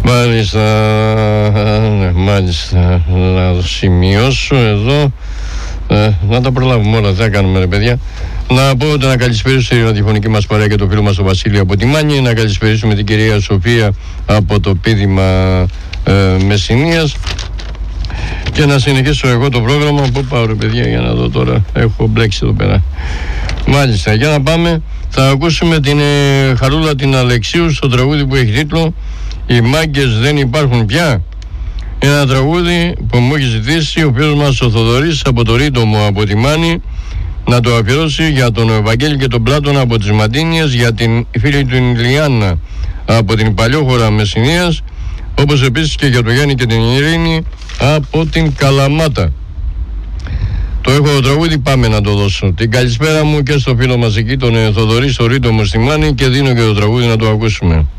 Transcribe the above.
Μάλιστα, να σημειώσω εδώ, να τα προλάβουμε όλα, τι κάνουμε ρε παιδιά. Να πω ότι να καλησπέρισω τη ραδιοφωνική μας παρέα και το φίλο μας τον Βασίλειο από τη Μάνη, να καλησπερίσουμε την κυρία Σοφία από το πείδημα Μεσσηνίας και να συνεχίσω εγώ το πρόγραμμα. Πού πάω ρε παιδιά, για να δω τώρα, έχω μπλέξει εδώ πέρα. Μάλιστα, για να πάμε, θα ακούσουμε την Χαρούλα την Αλεξίου στο τραγούδι που έχει τίτλο «Οι μάγκες δεν υπάρχουν πια». Ένα τραγούδι που μου έχει ζητήσει ο φίλος μας ο Θοδωρής από το Ρίτομο από τη Μάνη, να το αφιερώσει για τον Ευαγγέλη και τον Πλάτωνα από τις Μαντίνιες, για την φίλη του Ιλιάννα από την Παλιόχώρα Μεσσηνίας, όπως επίσης και για τον Γιάννη και την Ειρήνη από την Καλαμάτα. Το έχω το τραγούδι, πάμε να το δώσω. Την καλησπέρα μου και στο φίλο μας εκεί τον Θοδωρή στο Ρίτομο στη Μάνη, και δίνω και το τραγούδι να το ακούσουμε.